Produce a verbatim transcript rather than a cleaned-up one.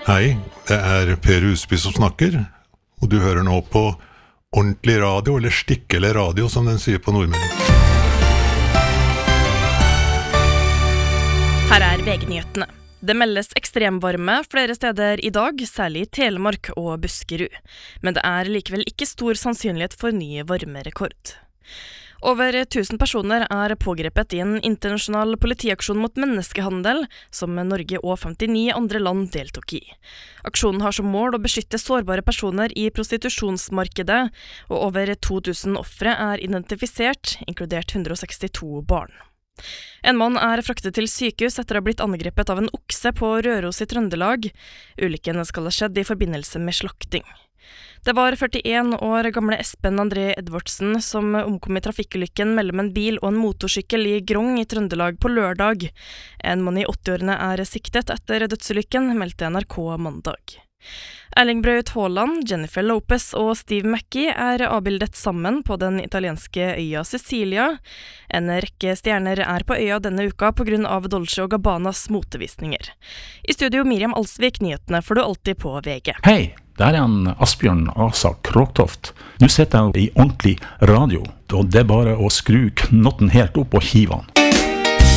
Hei, det er Per Husby som snakker, og du hører nå på ordentlig radio, eller stikkele radio som den sier på nordmenn. Her er V G-nyhetene. Det meldes ekstremvarme flere steder i dag, særlig i Telemark og Buskerud. Men det er likevel ikke stor sannsynlighet for ny varmerekord. Over tusen personer er pågrepet i en internasjonal politiaksjon mot menneskehandel, som Norge og femtini andre land deltok i. Aksjonen har som mål å beskytte sårbare personer i prostitusjonsmarkedet, og over to tusen ofre er identifisert, inkludert hundre og sekstito barn. En mann er fraktet til sykehus etter å ha blitt angrepet av en okse på Røros i Trøndelag. Ulykken skal ha skjedd i forbindelse med slakting. Det var førtien år gamle Espen André Edvardsen som omkom i trafikkulykken mellom en bil og en motorsykkel i Grong i Trøndelag på lørdag. En mann i åtti-årene er siktet etter dødsulykken, meldte N R K mandag. Erling Braut Haaland, Jennifer Lopez og Steve Mackie er avbildet sammen på den italienske øya Sicilia. En rekke stjerner er på øya denne uka på grunn av Dolce og Gabbanas motevisninger. I studio Miriam Alsvik, nyhetene får du alltid på V G. Hei, der er han Asbjørn Asa Kråktoft. Du sitter i ordentlig radio, og det er bare å skru knotten helt opp og hive han.